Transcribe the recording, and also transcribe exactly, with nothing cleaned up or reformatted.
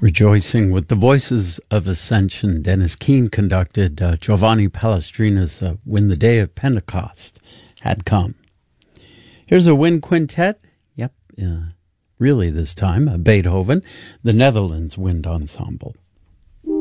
Rejoicing with the Voices of Ascension. Dennis Keane conducted uh, Giovanni Palestrina's uh, When the Day of Pentecost Had Come. Here's a wind quintet. Yep, uh, really this time, uh, Beethoven, the Netherlands Wind Ensemble.